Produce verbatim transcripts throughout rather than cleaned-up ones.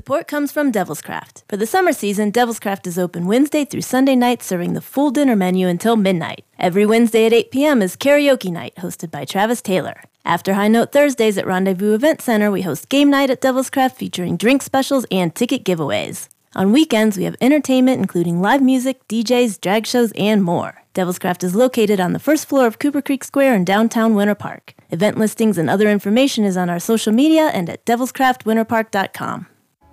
Support comes from Devil's Craft. For the summer season, Devil's Craft is open Wednesday through Sunday nights, serving the full dinner menu until midnight. Every Wednesday at eight p.m. is karaoke night, hosted by Travis Taylor. After High Note Thursdays at Rendezvous Event Center, we host game night at Devil's Craft featuring drink specials and ticket giveaways. On weekends, we have entertainment including live music, D Js, drag shows, and more. Devil's Craft is located on the first floor of Cooper Creek Square in downtown Winter Park. Event listings and other information is on our social media and at devils craft winter park dot com.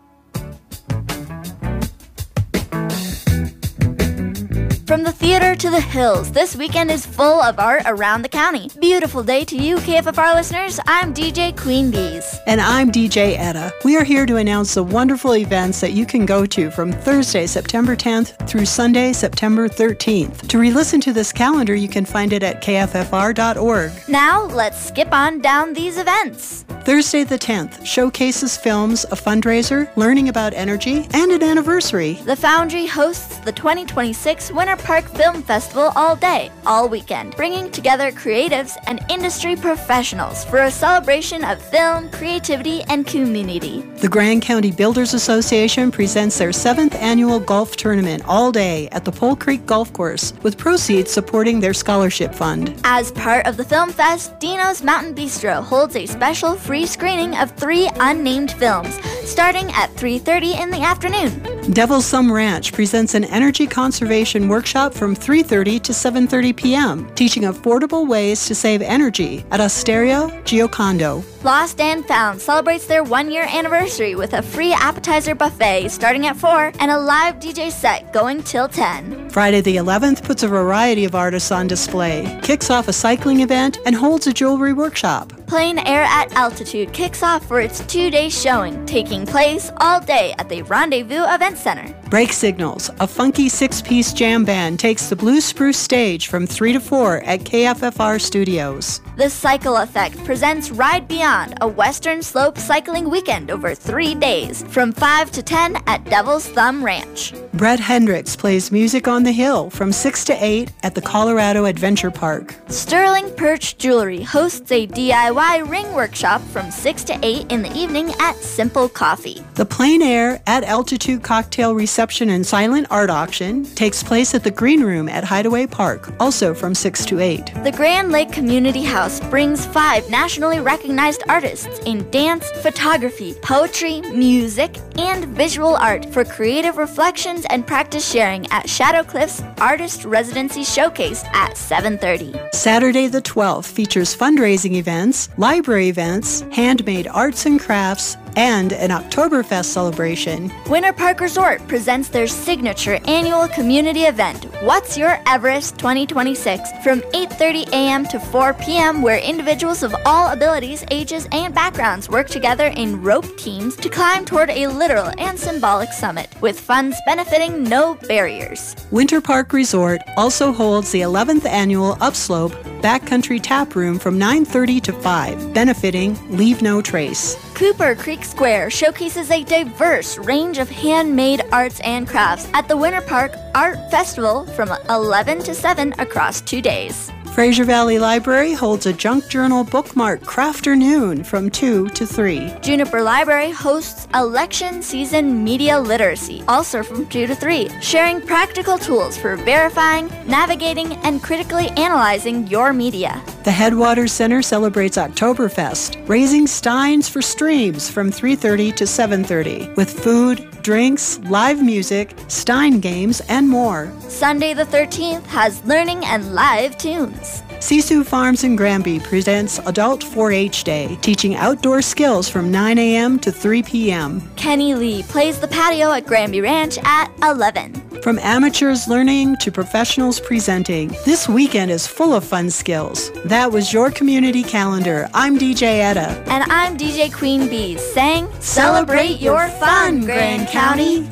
From the theater to the hills, this weekend is full of art around the county. Beautiful day to you, K F F R listeners. I'm D J Queen Bees. And I'm D J Etta. We are here to announce the wonderful events that you can go to from Thursday, September tenth through Sunday, September thirteenth. To re-listen to this calendar, you can find it at K F F R dot org. Now, let's skip on down these events. Thursday the tenth showcases films, a fundraiser, learning about energy, and an anniversary. The Foundry hosts the twenty twenty-six Winter Park Film Festival all day, all weekend, bringing together creatives and industry professionals for a celebration of film, creativity, and community. The Grand County Builders Association presents their seventh annual golf tournament all day at the Pole Creek Golf Course, with proceeds supporting their scholarship fund. As part of the Film Fest, Dino's Mountain Bistro holds a special free screening of three unnamed films, starting at three thirty in the afternoon. Devil's Thumb Ranch presents an energy conservation workshop from three thirty to seven thirty p.m., teaching affordable ways to save energy at Osterio Giocondo. Lost and Found celebrates their one-year anniversary with a free appetizer buffet starting at four and a live D J set going till ten. Friday the eleventh puts a variety of artists on display, kicks off a cycling event, and holds a jewelry workshop. Plein Air at Altitude kicks off for its two-day showing, taking place all day at the Rendezvous Event Center. Break Signals, a funky six-piece jam band, takes the Blue Spruce stage from three to four at K F F R Studios. The Cycle Effect presents Ride Beyond, a Western Slope cycling weekend over three days, from five to ten at Devil's Thumb Ranch. Brett Hendricks plays Music on the Hill from six to eight at the Colorado Adventure Park. Sterling Perch Jewelry hosts a D I Y ring workshop from six to eight in the evening at Simple Coffee. The Plein Air at Altitude Cocktail Reception and Silent Art Auction takes place at the Green Room at Hideaway Park, also from six to eight. The Grand Lake Community House brings five nationally recognized artists in dance, photography, poetry, music, and visual art for creative reflections and practice sharing at Shadow Cliff's Artist Residency Showcase at seven thirty. Saturday the twelfth features fundraising events, library events, handmade arts and crafts, and an Oktoberfest celebration. Winter Park Resort presents their signature annual community event, What's Your Everest twenty twenty-six, from eight thirty a.m. to four p.m., where individuals of all abilities, ages, and backgrounds work together in rope teams to climb toward a literal and symbolic summit, with funds benefiting no barriers. Winter Park Resort also holds the eleventh annual Upslope Backcountry Tap Room from nine thirty to five, benefiting Leave No Trace. Cooper Creek Square showcases a diverse range of handmade arts and crafts at the Winter Park Art Festival from eleven to seven across two days. Fraser Valley Library holds a junk journal bookmark crafternoon from two to three. Juniper Library hosts election season media literacy, also from two to three, sharing practical tools for verifying, navigating, and critically analyzing your media. The Headwaters Center celebrates Oktoberfest, raising steins for streams from three thirty to seven thirty, with food, drinks, live music, stein games, and more. Sunday the thirteenth has learning and live tunes. Sisu Farms in Granby presents Adult four H Day, teaching outdoor skills from nine a.m. to three p.m. Kenny Lee plays the patio at Granby Ranch at eleven. From amateurs learning to professionals presenting, this weekend is full of fun skills. That was your community calendar. I'm D J Etta. And I'm D J Queen Bees, saying, celebrate your fun, Grand County.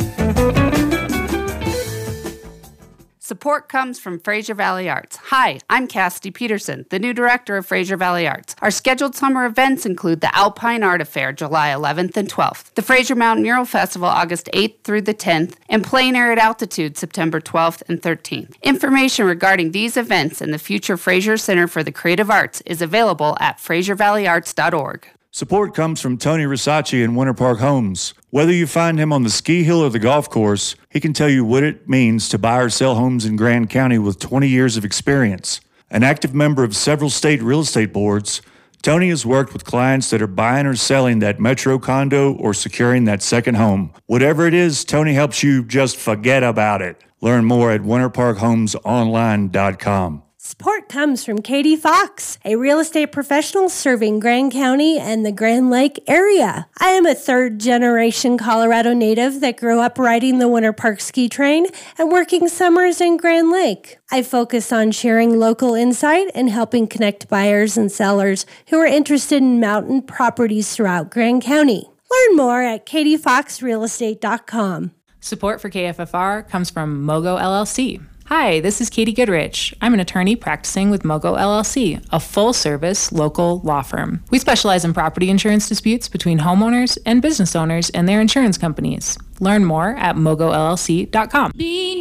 Support comes from Fraser Valley Arts. Hi, I'm Cassidy Peterson, the new director of Fraser Valley Arts. Our scheduled summer events include the Alpine Art Affair, July eleventh and twelfth, the Fraser Mountain Mural Festival, August eighth through the tenth, and Plein Air at Altitude, September twelfth and thirteenth. Information regarding these events and the future Fraser Center for the Creative Arts is available at fraser valley arts dot org. Support comes from Tony Risacci in Winter Park Homes. Whether you find him on the ski hill or the golf course, he can tell you what it means to buy or sell homes in Grand County with twenty years of experience. An active member of several state real estate boards, Tony has worked with clients that are buying or selling that metro condo or securing that second home. Whatever it is, Tony helps you just forget about it. Learn more at winter park homes online dot com. Support comes from Katie Fox, a real estate professional serving Grand County and the Grand Lake area. I am a third-generation Colorado native that grew up riding the Winter Park ski train and working summers in Grand Lake. I focus on sharing local insight and helping connect buyers and sellers who are interested in mountain properties throughout Grand County. Learn more at katie fox real estate dot com. Support for K F F R comes from Mogo L L C. Hi, this is Katie Goodrich. I'm an attorney practicing with Mogo L L C, a full-service local law firm. We specialize in property insurance disputes between homeowners and business owners and their insurance companies. Learn more at mogo l l c dot com. Be